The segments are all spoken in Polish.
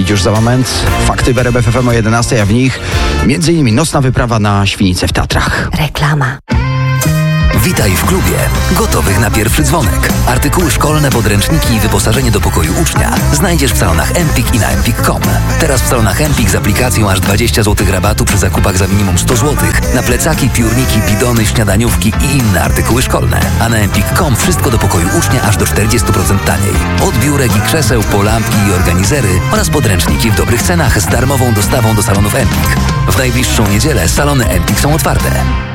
mówić już za moment. Fakty w RMF FM o 11, a w nich m.in. nocna wyprawa na Świnice w Tatrach. Reklama. Witaj w klubie. Gotowych na pierwszy dzwonek. Artykuły szkolne, podręczniki i wyposażenie do pokoju ucznia znajdziesz w salonach Empik i na empik.com. Teraz w salonach Empik z aplikacją aż 20 zł rabatu przy zakupach za minimum 100 zł. Na plecaki, piórniki, bidony, śniadaniówki i inne artykuły szkolne. A na empik.com wszystko do pokoju ucznia aż do 40% taniej. Od biurek i krzeseł po lampki i organizery oraz podręczniki w dobrych cenach z darmową dostawą do salonów Empik. W najbliższą niedzielę salony Empik są otwarte.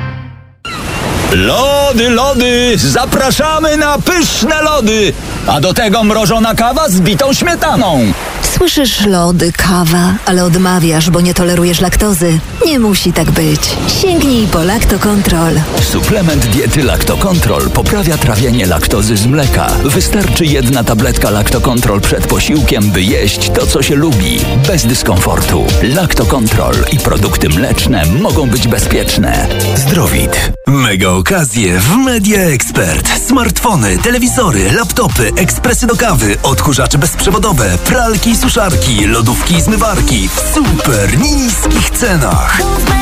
Lody, zapraszamy na pyszne lody, a do tego mrożona kawa z bitą śmietaną. Słyszysz lody, kawa, ale odmawiasz, bo nie tolerujesz laktozy. Nie musi tak być. Sięgnij po Lactocontrol. Suplement diety Lactocontrol poprawia trawienie laktozy z mleka. Wystarczy jedna tabletka Lactocontrol przed posiłkiem, by jeść to, co się lubi, bez dyskomfortu. Lactocontrol i produkty mleczne mogą być bezpieczne. Zdrowit. Mega okazje w Media Expert. Smartfony, telewizory, laptopy, ekspresy do kawy, odkurzacze bezprzewodowe, pralki i suszarki, lodówki i zmywarki w super niskich cenach.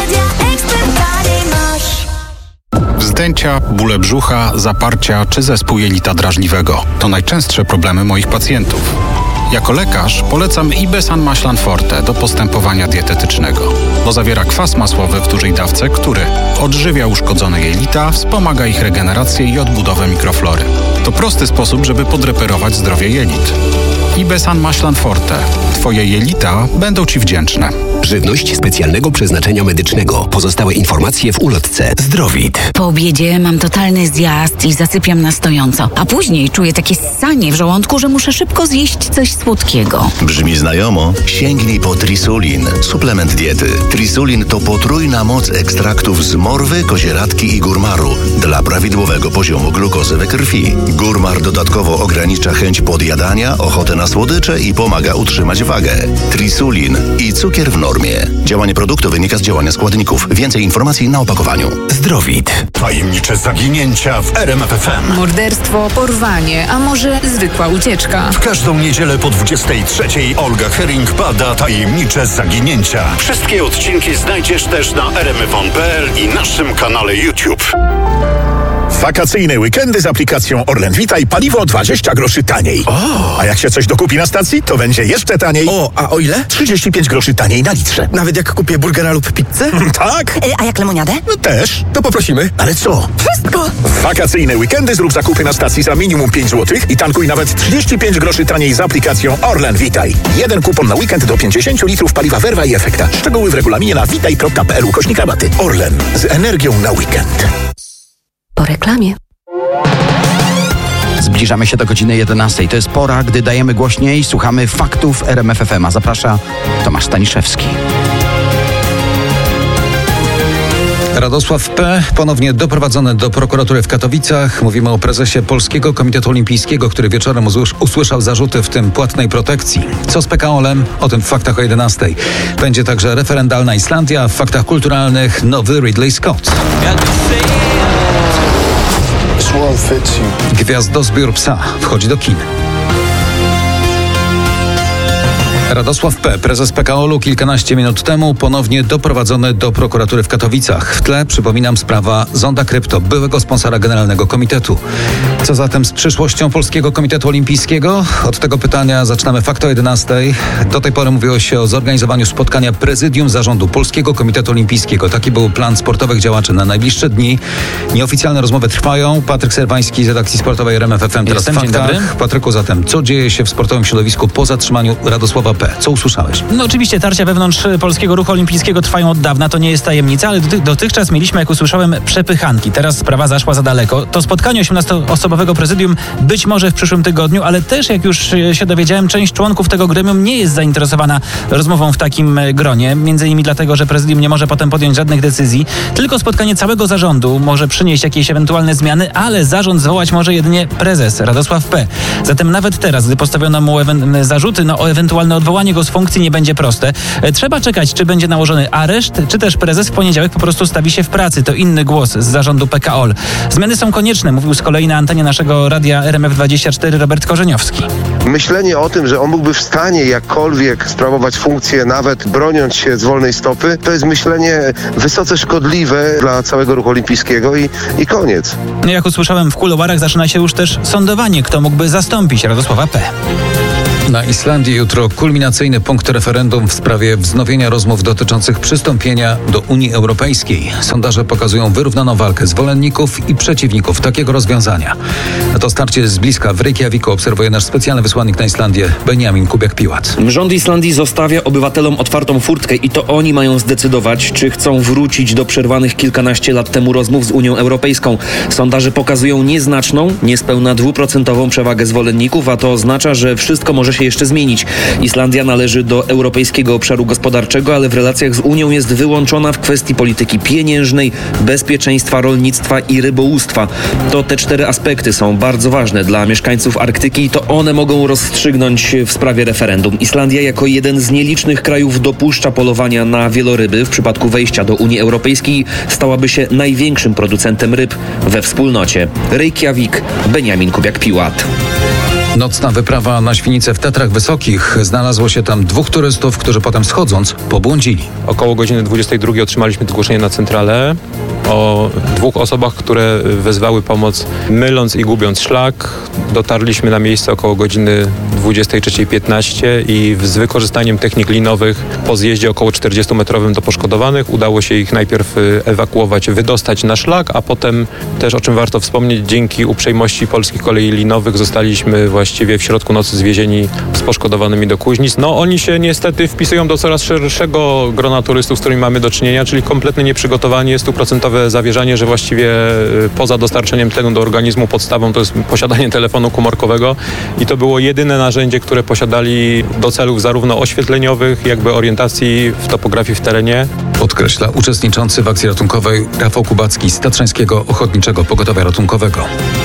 Wzdęcia, bóle brzucha, zaparcia czy zespół jelita drażliwego to najczęstsze problemy moich pacjentów. Jako lekarz polecam Ibesan Maślan Forte do postępowania dietetycznego, bo zawiera kwas masłowy w dużej dawce, który odżywia uszkodzone jelita, wspomaga ich regenerację i odbudowę mikroflory. To prosty sposób, żeby podreperować zdrowie jelit. Ibesan Maślan Forte. Twoje jelita będą Ci wdzięczne. Żywność specjalnego przeznaczenia medycznego. Pozostałe informacje w ulotce. Zdrowit. Po obiedzie mam totalny zjazd i zasypiam na stojąco. A później czuję takie ssanie w żołądku, że muszę szybko zjeść coś słodkiego. Brzmi znajomo? Sięgnij po Trisulin. Suplement diety. Trisulin to potrójna moc ekstraktów z morwy, kozieradki i górmaru dla prawidłowego poziomu glukozy we krwi. Górmar dodatkowo ogranicza chęć podjadania, ochotę na słodycze i pomaga utrzymać wagę. Trisulin i cukier w normie. Działanie produktu wynika z działania składników. Więcej informacji na opakowaniu. Zdrowit. Tajemnicze zaginięcia w RMF FM. Morderstwo, porwanie, a może zwykła ucieczka. W każdą niedzielę po 23:00 Olga Herring bada tajemnicze zaginięcia. Wszystkie odcinki znajdziesz też na rmfon.pl i naszym kanale YouTube. Wakacyjne weekendy z aplikacją Orlen Witaj, paliwo 20 groszy taniej. A jak się coś dokupi na stacji, to będzie jeszcze taniej. A o ile? 35 groszy taniej na litrze. Nawet jak kupię burgera lub pizzę? Tak. A jak lemoniadę? No też. To poprosimy. Ale co? Wszystko. W wakacyjne weekendy zrób zakupy na stacji za minimum 5 zł i tankuj nawet 35 groszy taniej z aplikacją Orlen Witaj. Jeden kupon na weekend do 50 litrów paliwa Verva i Efekta. Szczegóły w regulaminie na witaj.pl/rabaty. Orlen. Z energią na weekend. Po reklamie. Zbliżamy się do godziny 11. To jest pora, gdy dajemy głośniej, słuchamy faktów RMF FM. A zaprasza Tomasz Staniszewski. Radosław P. ponownie doprowadzony do prokuratury w Katowicach. Mówimy o prezesie Polskiego Komitetu Olimpijskiego, który wieczorem usłyszał zarzuty, w tym płatnej protekcji. Co z PKO-lem? O tym w faktach o 11. Będzie także referendalna Islandia, w faktach kulturalnych nowy Ridley Scott. Gwiazdozbiór psa wchodzi do kin. Radosław P., prezes PKO-u kilkanaście minut temu ponownie doprowadzony do prokuratury w Katowicach. W tle, przypominam, sprawa Zonda Krypto, byłego sponsora Generalnego Komitetu. Co zatem z przyszłością Polskiego Komitetu Olimpijskiego? Od tego pytania zaczynamy fakt o 11. Do tej pory mówiło się o zorganizowaniu spotkania prezydium zarządu Polskiego Komitetu Olimpijskiego. Taki był plan sportowych działaczy na najbliższe dni. Nieoficjalne rozmowy trwają. Patryk Serwański z redakcji sportowej RMF FM. Teraz w faktach. Patryku, zatem co dzieje się w sportowym środowisku po zatrzymaniu Radosława P.? Co usłyszałeś? No oczywiście tarcia wewnątrz Polskiego Ruchu Olimpijskiego trwają od dawna, to nie jest tajemnica, ale dotychczas mieliśmy, jak usłyszałem, przepychanki. Teraz sprawa zaszła za daleko. To spotkanie 18-osobowego prezydium być może w przyszłym tygodniu, ale też, jak już się dowiedziałem, część członków tego gremium nie jest zainteresowana rozmową w takim gronie. Między innymi dlatego, że prezydium nie może potem podjąć żadnych decyzji. Tylko spotkanie całego zarządu może przynieść jakieś ewentualne zmiany, ale zarząd zwołać może jedynie prezes Radosław P. Zatem nawet teraz, gdy postawiono mu zarzuty o ewentualne odwołanie odwołanie go z funkcji nie będzie proste. Trzeba czekać, czy będzie nałożony areszt, czy też prezes w poniedziałek po prostu stawi się w pracy. To inny głos z zarządu PKOL. Zmiany są konieczne, mówił z kolei na antenie naszego radia RMF24 Robert Korzeniowski. Myślenie o tym, że on mógłby w stanie jakkolwiek sprawować funkcję, nawet broniąc się z wolnej stopy, to jest myślenie wysoce szkodliwe dla całego ruchu olimpijskiego i koniec. Jak usłyszałem w kuluarach, zaczyna się już też sądowanie, kto mógłby zastąpić Radosława P. Na Islandii jutro kulminacyjny punkt referendum w sprawie wznowienia rozmów dotyczących przystąpienia do Unii Europejskiej. Sondaże pokazują wyrównaną walkę zwolenników i przeciwników takiego rozwiązania. A to starcie z bliska w Reykjaviku obserwuje nasz specjalny wysłannik na Islandię Beniamin Kubiak-Piłat. Rząd Islandii zostawia obywatelom otwartą furtkę i to oni mają zdecydować, czy chcą wrócić do przerwanych kilkanaście lat temu rozmów z Unią Europejską. Sondaże pokazują nieznaczną, niespełna 2% przewagę zwolenników, a to oznacza, że wszystko może się jeszcze zmienić. Islandia należy do Europejskiego Obszaru Gospodarczego, ale w relacjach z Unią jest wyłączona w kwestii polityki pieniężnej, bezpieczeństwa, rolnictwa i rybołówstwa. To te 4 aspekty są bardzo ważne dla mieszkańców Arktyki i to one mogą rozstrzygnąć w sprawie referendum. Islandia jako jeden z nielicznych krajów dopuszcza polowania na wieloryby. W przypadku wejścia do Unii Europejskiej stałaby się największym producentem ryb we wspólnocie. Reykjavik, Beniamin Kubiak-Piłat. Nocna wyprawa na Świnicę w Tatrach Wysokich. Znalazło się tam 2 turystów, którzy potem schodząc pobłądzili. Około godziny 22 otrzymaliśmy zgłoszenie na centralę o 2 osobach, które wezwały pomoc myląc i gubiąc szlak. Dotarliśmy na miejsce około godziny 23:15 i z wykorzystaniem technik linowych po zjeździe około 40-metrowym do poszkodowanych udało się ich najpierw ewakuować, wydostać na szlak, a potem też, o czym warto wspomnieć, dzięki uprzejmości Polskich Kolei Linowych zostaliśmy właściwie w środku nocy zwiezieni z poszkodowanymi do Kuźnic. No oni się niestety wpisują do coraz szerszego grona turystów, z którymi mamy do czynienia, czyli kompletnie nieprzygotowanie, 100% zawierzanie, że właściwie poza dostarczeniem tlenu do organizmu podstawą to jest posiadanie telefonu komórkowego i to było jedyne narzędzie, które posiadali do celów zarówno oświetleniowych, jakby orientacji w topografii w terenie. Podkreśla uczestniczący w akcji ratunkowej Rafał Kubacki z Tatrzańskiego Ochotniczego Pogotowia Ratunkowego.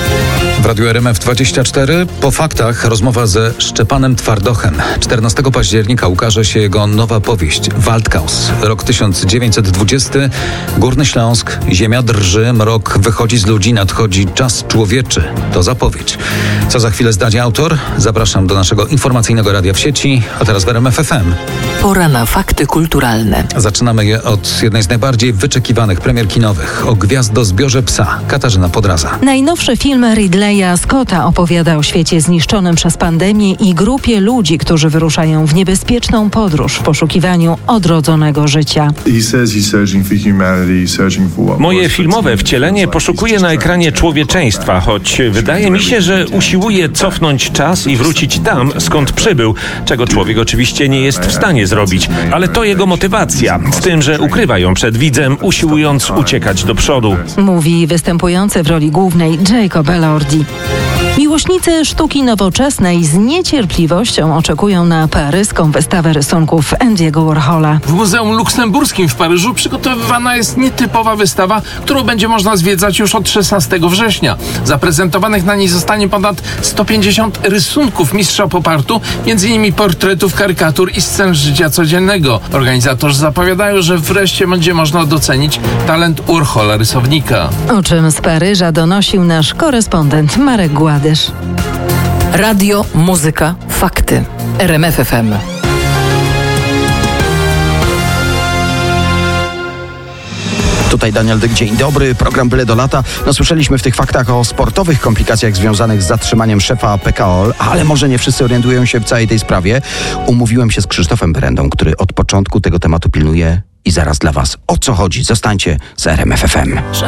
W Radiu RMF24 po faktach rozmowa ze Szczepanem Twardochem. 14 października ukaże się jego nowa powieść Waldkaus. Rok 1920. Górny Śląsk. Ziemia drży, mrok wychodzi z ludzi, nadchodzi czas człowieczy. To zapowiedź. Co za chwilę zdanie autor? Zapraszam do naszego informacyjnego radia w sieci, a teraz w RMF FM. Pora na fakty kulturalne. Zaczynamy je od jednej z najbardziej wyczekiwanych premier kinowych. O Gwiazdozbiorze psa. Katarzyna Podraza. Najnowszy film Ridleya Scotta opowiada o świecie zniszczonym przez pandemię i grupie ludzi, którzy wyruszają w niebezpieczną podróż w poszukiwaniu odrodzonego życia. Moje filmowe wcielenie poszukuje na ekranie człowieczeństwa, choć wydaje mi się, że usiłuje cofnąć czas i wrócić tam, skąd przybył, czego człowiek oczywiście nie jest w stanie zrobić, ale to jego motywacja, w tym, że ukrywa ją przed widzem, usiłując uciekać do przodu. Mówi występujący w roli głównej Jacob Elordi. Miłośnicy sztuki nowoczesnej z niecierpliwością oczekują na paryską wystawę rysunków Andy'ego Warhola. W Muzeum Luksemburskim w Paryżu przygotowywana jest nietypowa wystawa, którą będzie można zwiedzać już od 16 września. Zaprezentowanych na niej zostanie ponad 150 rysunków mistrza pop artu, m.in. portretów, karykatur i scen z życia codziennego. Organizatorzy zapowiadają, że wreszcie będzie można docenić talent Warhola rysownika. O czym z Paryża donosił nasz korespondent Marek Gładysz. Radio, muzyka, fakty. RMF FM. Tutaj Daniel Dyk, dzień dobry. Program Byle do lata. No słyszeliśmy w tych faktach o sportowych komplikacjach związanych z zatrzymaniem szefa PKOL, ale może nie wszyscy orientują się w całej tej sprawie. Umówiłem się z Krzysztofem Berendą, który od początku tego tematu pilnuje i zaraz dla was o co chodzi. Zostańcie z RMF FM.